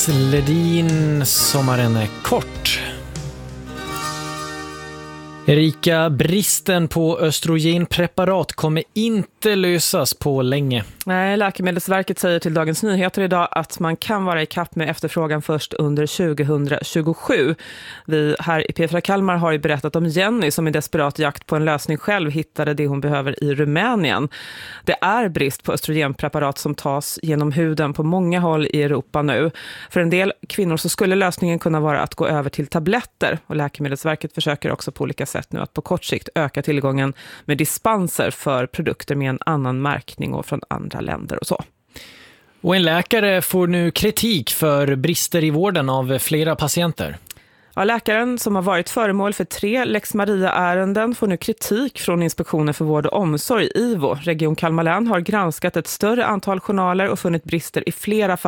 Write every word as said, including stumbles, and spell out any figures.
Ledin, sommaren är kort. Erika, bristen på östrogenpreparat kommer inte lösas på länge. Nej, Läkemedelsverket säger till Dagens Nyheter idag att man kan vara i kapp med efterfrågan först under tjugohundratjugosju. Vi här i P fyra Kalmar har ju berättat om Jenny som i desperat jakt på en lösning själv hittade det hon behöver i Rumänien. Det är brist på östrogenpreparat som tas genom huden på många håll i Europa nu. För en del kvinnor så skulle lösningen kunna vara att gå över till tabletter, och Läkemedelsverket försöker också på olika sätt nu att på kort sikt öka tillgången med dispenser för produkter med en annan märkning och från andra länder och så. Och en läkare får nu kritik för brister i vården av flera patienter. Ja, läkaren som har varit föremål för tre Lex Maria-ärenden får nu kritik från Inspektionen för vård och omsorg, I V O. Region Kalmar län har granskat ett större antal journaler och funnit brister i flera fall.